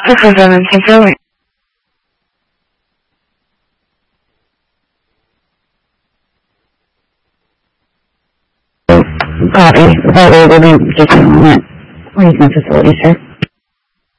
This is an intake. Copy. That way we'll be just a moment. Please, no facility, sir.